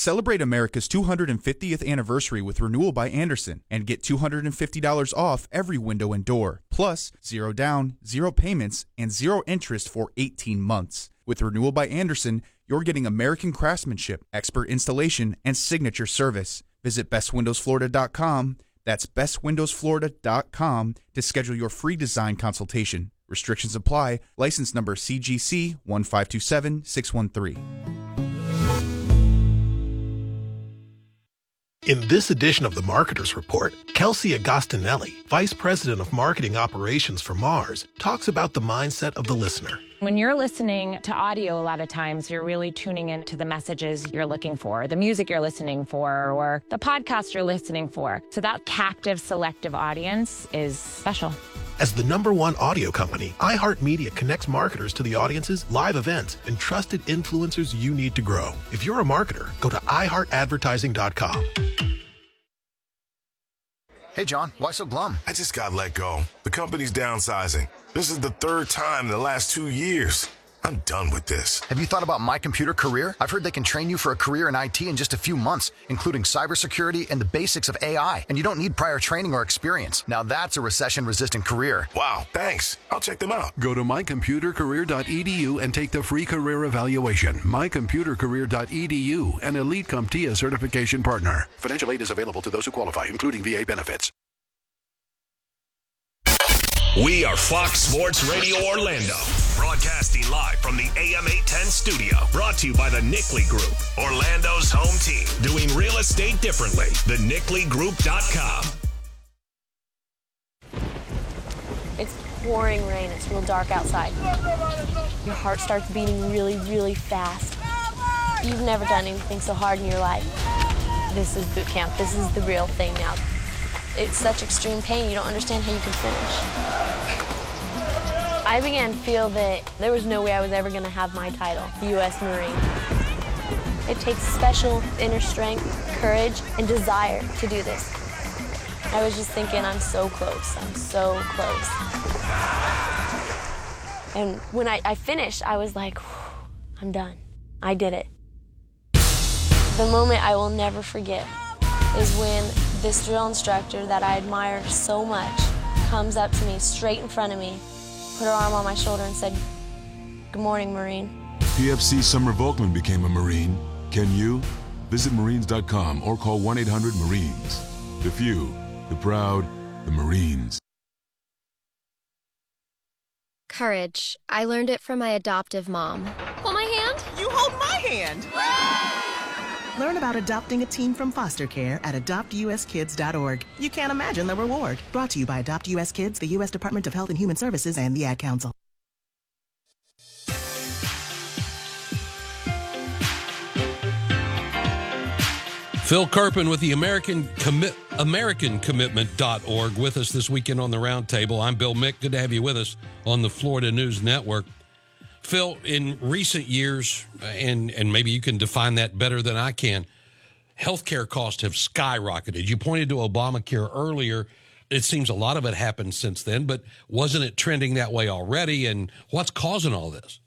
Celebrate America's 250th anniversary with Renewal by Andersen and get $250 off every window and door. Plus, 0 down, 0 payments, and 0 interest for 18 months. With Renewal by Andersen, you're getting American craftsmanship, expert installation, and signature service. Visit bestwindowsflorida.com. That's bestwindowsflorida.com to schedule your free design consultation. Restrictions apply. License number CGC 1527613. In this edition of the Marketer's Report, Kelsey Agostinelli, Vice President of Marketing Operations for Mars, talks about the mindset of the listener. When you're listening to audio, a lot of times you're really tuning into the messages you're looking for, the music you're listening for, or the podcast you're listening for. So that captive, selective audience is special. As the #1 audio company, iHeartMedia connects marketers to the audiences, live events, and trusted influencers you need to grow. If you're a marketer, go to iHeartAdvertising.com. Hey, John, why so glum? I just got let go. The company's downsizing. This is the 3rd time in the last 2 years. I'm done with this. Have you thought about My Computer Career? I've heard they can train you for a career in IT in just a few months, including cybersecurity and the basics of AI. And you don't need prior training or experience. Now that's a recession-resistant career. Wow, thanks. I'll check them out. Go to mycomputercareer.edu and take the free career evaluation. mycomputercareer.edu, an Elite CompTIA certification partner. Financial aid is available to those who qualify, including VA benefits. We are Fox Sports Radio Orlando, broadcasting live from the AM 810 studio. Brought to you by the Nickley Group, Orlando's home team, doing real estate differently. TheNickleyGroup.com. It's pouring rain. It's real dark outside. Your heart starts beating really, really fast. You've never done anything so hard in your life. This is boot camp. This is the real thing now. It's such extreme pain, you don't understand how you can finish. I began to feel that there was no way I was ever going to have my title, U.S. Marine. It takes special inner strength, courage, and desire to do this. I was just thinking, I'm so close, I'm so close. And when I finished, I was like, I'm done. I did it. The moment I will never forget is when this drill instructor that I admired so much comes up to me straight in front of me, put her arm on my shoulder and said, "Good morning, Marine." PFC Summer Volkman became a Marine. Can you? Visit Marines.com or call 1-800-MARINES. The few, the proud, the Marines. Courage. I learned it from my adoptive mom. Hold my hand. You hold my hand. Learn about adopting a teen from foster care at adoptuskids.org. You can't imagine the reward. Brought to you by Adopt US Kids, the U.S. Department of Health and Human Services, and the Ad Council. Phil Kerpen with the AmericanCommitment.org with us this weekend on the Roundtable. I'm Bill Mick. Good to have you with us on the Florida News Network. Phil, in recent years, and maybe you can define that better than I can, healthcare costs have skyrocketed. You pointed to Obamacare earlier. It seems a lot of it happened since then, but wasn't it trending that way already? And what's causing all this?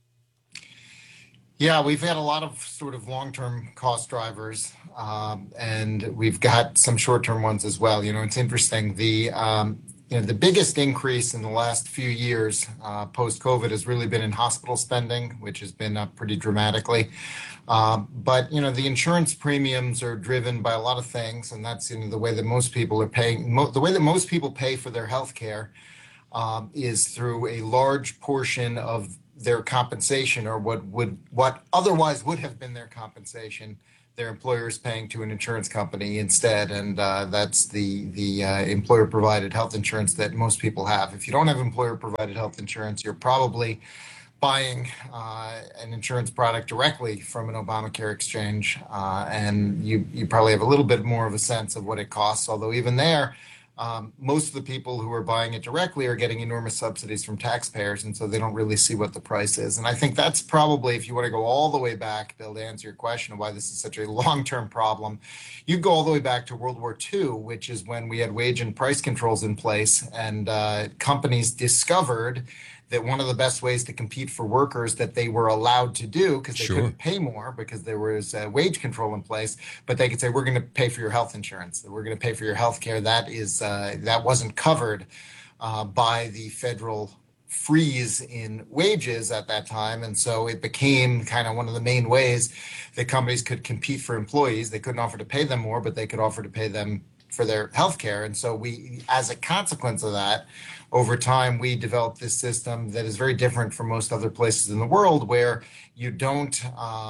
Yeah, we've had a lot of sort of long-term cost drivers, and we've got some short-term ones as well. You know, it's interesting. The biggest increase in the last few years post-COVID has really been in hospital spending, which has been up pretty dramatically. But, you know, the insurance premiums are driven by a lot of things, and that's the way that most people are paying. The way that most people pay for their health care is through a large portion of their compensation, or what otherwise would have been their compensation, their employer is paying to an insurance company instead, and that's the employer-provided health insurance that most people have. If you don't have employer-provided health insurance, you're probably buying an insurance product directly from an Obamacare exchange, and you probably have a little bit more of a sense of what it costs, although even there, most of the people who are buying it directly are getting enormous subsidies from taxpayers, and so they don't really see what the price is. And I think that's probably, if you want to go all the way back, Bill, to answer your question of why this is such a long-term problem, you go all the way back to World War II, which is when we had wage and price controls in place, and companies discovered that one of the best ways to compete for workers that they were allowed to do, because they couldn't pay more because there was wage control in place, but they could say, we're going to pay for your health insurance, we're going to pay for your health care. That wasn't covered by the federal freeze in wages at that time. And so it became kind of one of the main ways that companies could compete for employees. They couldn't offer to pay them more, but they could offer to pay them for their health care. And so we, as a consequence of that, over time, we developed this system that is very different from most other places in the world, where you don't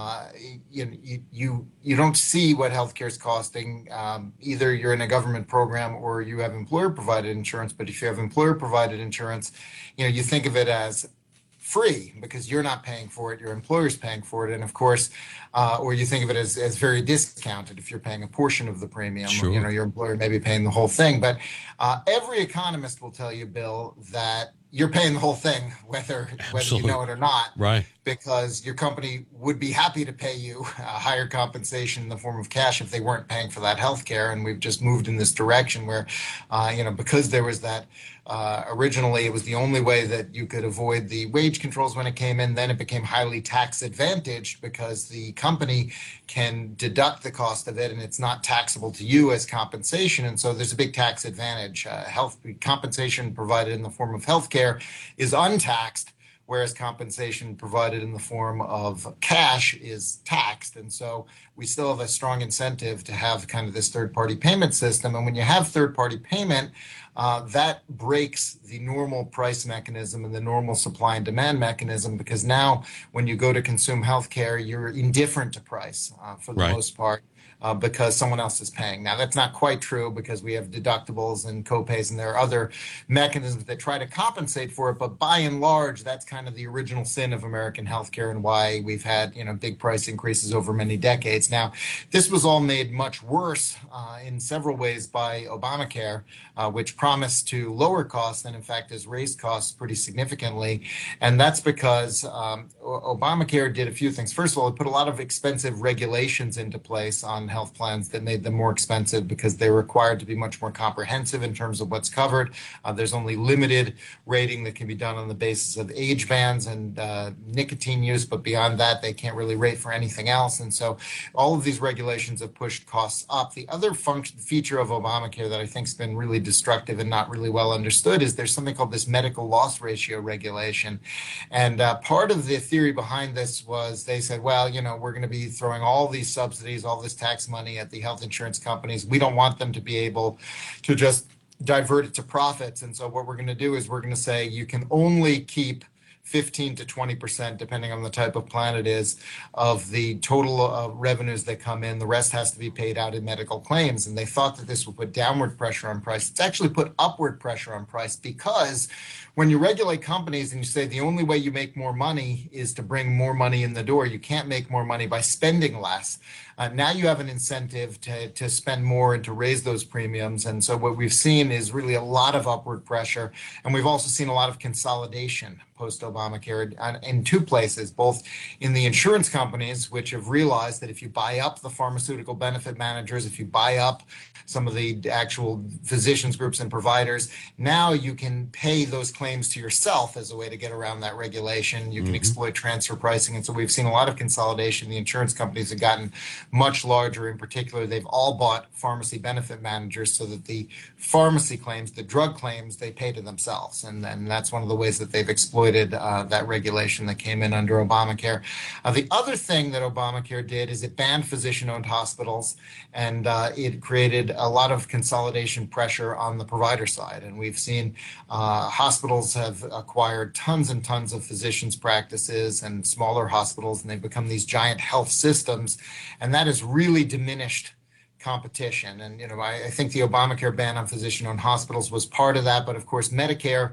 you don't see what healthcare is costing. Either you're in a government program or you have employer-provided insurance. But if you have employer-provided insurance, you think of it as free because you're not paying for it, your employer's paying for it. And of course, or you think of it as very discounted if you're paying a portion of the premium. Sure. Your employer may be paying the whole thing. But every economist will tell you, Bill, that you're paying the whole thing, whether you know it or not. Right. Because your company would be happy to pay you a higher compensation in the form of cash if they weren't paying for that health care. And we've just moved in this direction where, because there was that, originally it was the only way that you could avoid the wage controls when it came in. Then it became highly tax advantaged because the company can deduct the cost of it and it's not taxable to you as compensation. And so there's a big tax advantage. Health compensation provided in the form of health care is untaxed, whereas compensation provided in the form of cash is taxed. And so we still have a strong incentive to have kind of this third-party payment system. And when you have third-party payment, that breaks the normal price mechanism and the normal supply and demand mechanism, because now when you go to consume healthcare, you're indifferent to price for the most part. Because someone else is paying. Now, that's not quite true because we have deductibles and copays, and there are other mechanisms that try to compensate for it. But by and large, that's kind of the original sin of American healthcare and why we've had, big price increases over many decades. Now, this was all made much worse in several ways by Obamacare, which promised to lower costs and, in fact, has raised costs pretty significantly. And that's because Obamacare did a few things. First of all, it put a lot of expensive regulations into place on health plans that made them more expensive because they're required to be much more comprehensive in terms of what's covered. There's only limited rating that can be done on the basis of age bands and nicotine use, but beyond that, they can't really rate for anything else. And so all of these regulations have pushed costs up. The other feature of Obamacare that I think has been really destructive and not really well understood is there's something called this medical loss ratio regulation. And part of the theory behind this was they said, well, we're going to be throwing all these subsidies, all this tax money at the health insurance companies. We don't want them to be able to just divert it to profits. And so what we're going to do is we're going to say you can only keep 15 to 20%, depending on the type of plan it is, of the total revenues that come in. The rest has to be paid out in medical claims. And they thought that this would put downward pressure on price. It's actually put upward pressure on price, because when you regulate companies and you say the only way you make more money is to bring more money in the door, you can't make more money by spending less. Now you have an incentive to spend more and to raise those premiums. And so what we've seen is really a lot of upward pressure. And we've also seen a lot of consolidation post-Obamacare in two places, both in the insurance companies, which have realized that if you buy up the pharmaceutical benefit managers, if you buy up some of the actual physicians groups and providers, now you can pay those claims to yourself as a way to get around that regulation. You can exploit transfer pricing. And so we've seen a lot of consolidation. The insurance companies have gotten much larger. In particular, they've all bought pharmacy benefit managers so that the pharmacy claims, the drug claims, they pay to themselves. And that's one of the ways that they've exploited that regulation that came in under Obamacare. The other thing that Obamacare did is it banned physician-owned hospitals, and it created a lot of consolidation pressure on the provider side. And we've seen hospitals have acquired tons and tons of physicians' practices and smaller hospitals, and they've become these giant health systems. And that has really diminished competition. And, I think the Obamacare ban on physician-owned hospitals was part of that. But of course, Medicare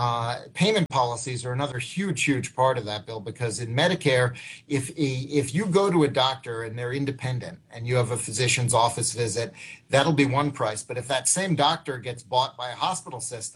payment policies are another huge part of that, Bill, because in Medicare, if you go to a doctor and they're independent and you have a physician's office visit, that'll be one price. But if that same doctor gets bought by a hospital system,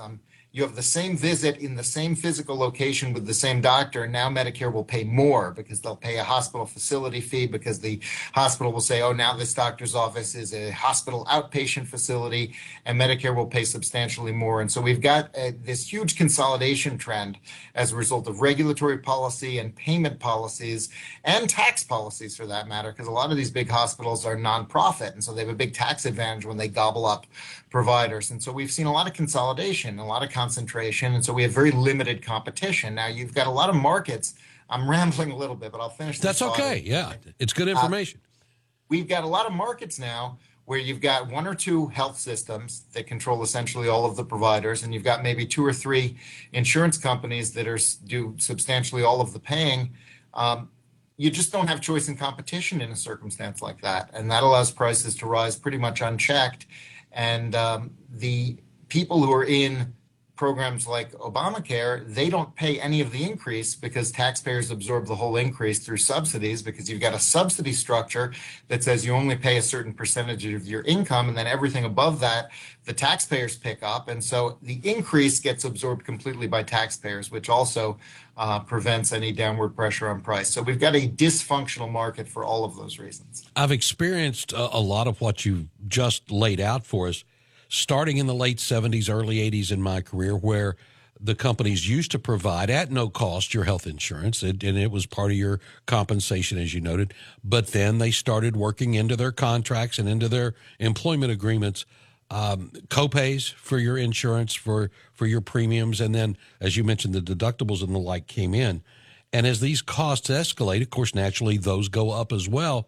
you have the same visit in the same physical location with the same doctor, and now Medicare will pay more because they'll pay a hospital facility fee, because the hospital will say, oh, now this doctor's office is a hospital outpatient facility, and Medicare will pay substantially more. And so we've got this huge consolidation trend as a result of regulatory policy and payment policies and tax policies, for that matter, because a lot of these big hospitals are nonprofit, and so they have a big tax advantage when they gobble up providers. And so we've seen a lot of consolidation, a lot of concentration, and so we have very limited competition. Now, you've got a lot of markets. I'm rambling a little bit, but I'll finish this. That's okay. Yeah, it's good information. We've got a lot of markets now where you've got one or two health systems that control essentially all of the providers, and you've got maybe two or three insurance companies that do substantially all of the paying. You just don't have choice in competition in a circumstance like that, and that allows prices to rise pretty much unchecked. And the people who are in programs like Obamacare, they don't pay any of the increase because taxpayers absorb the whole increase through subsidies, because you've got a subsidy structure that says you only pay a certain percentage of your income, and then everything above that, the taxpayers pick up. And so the increase gets absorbed completely by taxpayers, which also prevents any downward pressure on price. So we've got a dysfunctional market for all of those reasons. I've experienced a lot of what you just laid out for us, starting in the late 70s, early 80s in my career, where the companies used to provide at no cost your health insurance, and it was part of your compensation, as you noted. But then they started working into their contracts and into their employment agreements co-pays for your insurance, for your premiums, and then, as you mentioned, the deductibles and the like came in. And as these costs escalate, of course, naturally, those go up as well.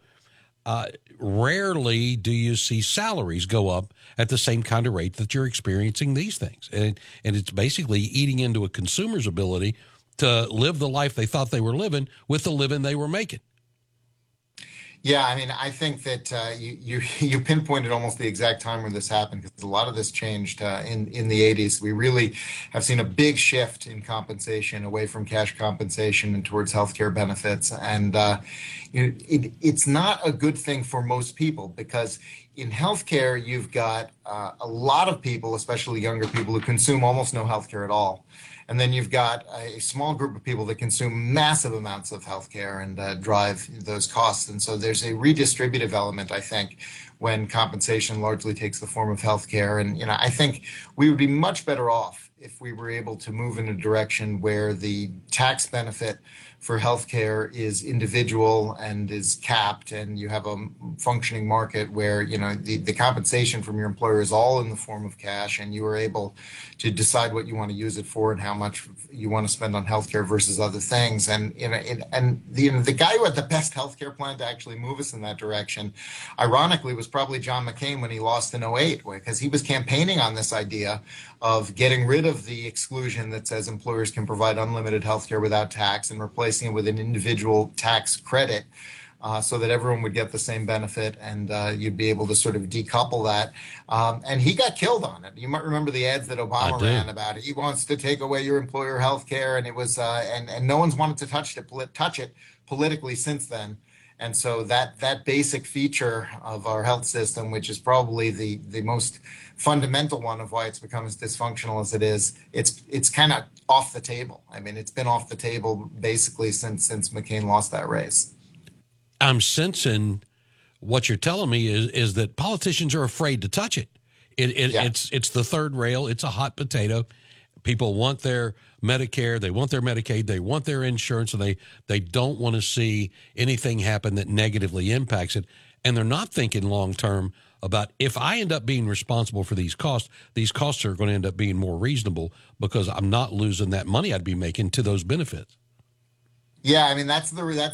Rarely do you see salaries go up at the same kind of rate that you're experiencing these things. And it's basically eating into a consumer's ability to live the life they thought they were living with the living they were making. Yeah, I mean, I think that you pinpointed almost the exact time where this happened, because a lot of this changed in the 80s. We really have seen a big shift in compensation away from cash compensation and towards healthcare benefits. And it's not a good thing for most people, because in healthcare, you've got a lot of people, especially younger people, who consume almost no healthcare at all. And then you've got a small group of people that consume massive amounts of healthcare and drive those costs. And so there's a redistributive element, I think, when compensation largely takes the form of healthcare. And, I think we would be much better off if we were able to move in a direction where the tax benefit for healthcare is individual and is capped, and you have a functioning market where the compensation from your employer is all in the form of cash, and you are able to decide what you want to use it for and how much you want to spend on healthcare versus other things. And the guy who had the best healthcare plan to actually move us in that direction, ironically, was probably John McCain when he lost in 2008, because he was campaigning on this idea of getting rid of the exclusion that says employers can provide unlimited healthcare without tax and replacing it with an individual tax credit, so that everyone would get the same benefit, and you'd be able to sort of decouple that. And he got killed on it. You might remember the ads that Obama ran about it. He wants to take away your employer health care, and it was and no one's wanted to touch it politically since then. And so that basic feature of our health system, which is probably the most fundamental one of why it's become as dysfunctional as it is, it's kind of off the table. I mean, it's been off the table basically since McCain lost that race. I'm sensing what you're telling me is that politicians are afraid to touch it. It's the third rail. It's a hot potato. People want their Medicare, they want their Medicaid, they want their insurance, and they don't want to see anything happen that negatively impacts it. And they're not thinking long term about, if I end up being responsible for these costs are going to end up being more reasonable because I'm not losing that money I'd be making to those benefits. Yeah, I mean, that's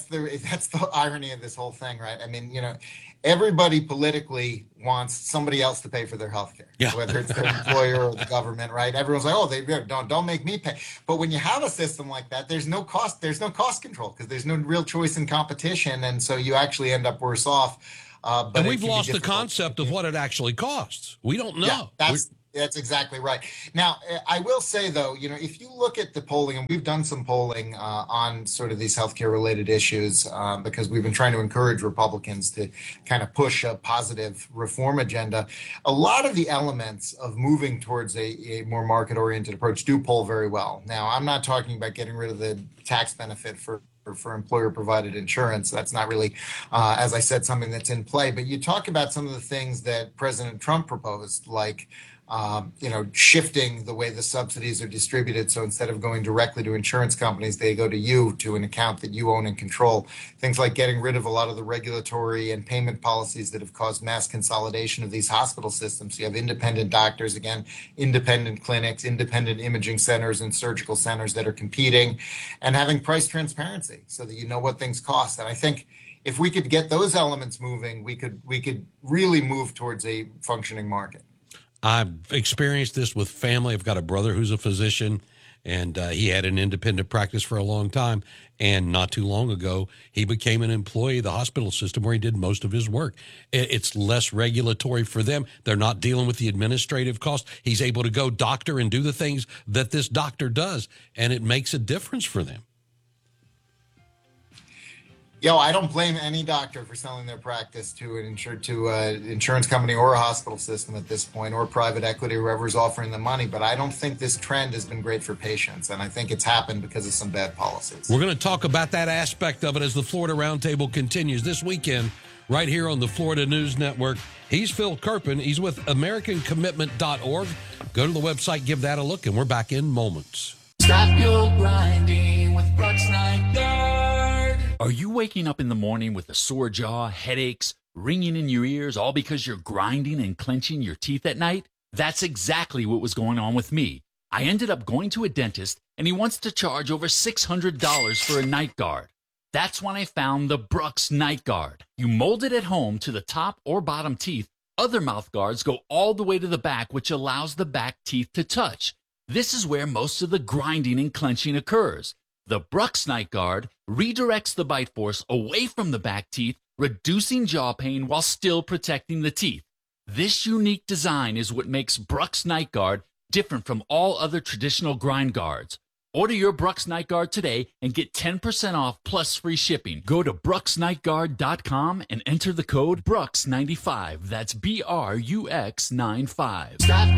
the irony of this whole thing, right? I mean, everybody politically wants somebody else to pay for their health care, whether it's their employer or the government, right? Everyone's like, oh, don't make me pay. But when you have a system like that, there's no cost control, because there's no real choice in competition, and so you actually end up worse off. And we've lost the concept of what it actually costs. We don't know. Yeah, That's exactly right. Now, I will say, though, if you look at the polling, and we've done some polling on sort of these healthcare related issues, because we've been trying to encourage Republicans to kind of push a positive reform agenda. A lot of the elements of moving towards a more market oriented approach do poll very well. Now, I'm not talking about getting rid of the tax benefit for employer-provided insurance. That's not really, as I said, something that's in play. But you talk about some of the things that President Trump proposed, like shifting the way the subsidies are distributed. So instead of going directly to insurance companies, they go to you, to an account that you own and control. Things like getting rid of a lot of the regulatory and payment policies that have caused mass consolidation of these hospital systems. You have independent doctors, again, independent clinics, independent imaging centers and surgical centers that are competing, and having price transparency so that you know what things cost. And I think if we could get those elements moving, we could really move towards a functioning market. I've experienced this with family. I've got a brother who's a physician, and he had an independent practice for a long time. And not too long ago, he became an employee of the hospital system where he did most of his work. It's less regulatory for them. They're not dealing with the administrative cost. He's able to go doctor and do the things that this doctor does, and it makes a difference for them. I don't blame any doctor for selling their practice to an insurance company or a hospital system at this point, or private equity, whoever's offering the money. But I don't think this trend has been great for patients, and I think it's happened because of some bad policies. We're going to talk about that aspect of it as the Florida Roundtable continues this weekend, right here on the Florida News Network. He's Phil Kerpen. He's with AmericanCommitment.org. Go to the website, give that a look, and we're back in moments. Stop your grinding with Brooks Nygaard. Are you waking up in the morning with a sore jaw, headaches, ringing in your ears, all because you're grinding and clenching your teeth at night? That's exactly what was going on with me. I ended up going to a dentist, and he wants to charge over $600 for a night guard. That's when I found the Brooks Night Guard. You mold it at home to the top or bottom teeth. Other mouth guards go all the way to the back, which allows the back teeth to touch. This is where most of the grinding and clenching occurs. The Brooks Night Guard redirects the bite force away from the back teeth, reducing jaw pain while still protecting the teeth. This unique design is what makes Brooks Night Guard different from all other traditional grind guards. Order your Brooks Night Guard today and get 10% off plus free shipping. Go to brooksnightguard.com and enter the code BROOKS95. That's BRUX95. Stop